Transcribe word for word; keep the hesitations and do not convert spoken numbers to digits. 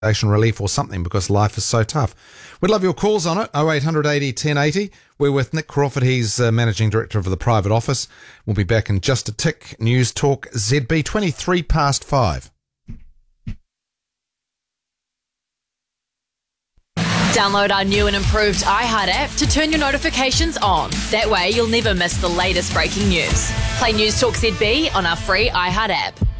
relief or something because life is so tough. We'd love your calls on it, oh eight hundred eighty ten eighty. We're with Nick Crawford. He's uh, Managing Director of the Private Office. We'll be back in just a tick. News Talk Z B, twenty-three past five. Download our new and improved iHeart app to turn your notifications on. That way you'll never miss the latest breaking news. Play News Talk Z B on our free iHeart app.